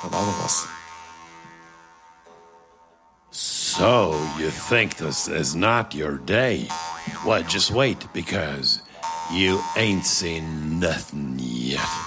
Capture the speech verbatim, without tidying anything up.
with all of us. So, you think this is not your day? Well, just wait, because you ain't seen nothing yet.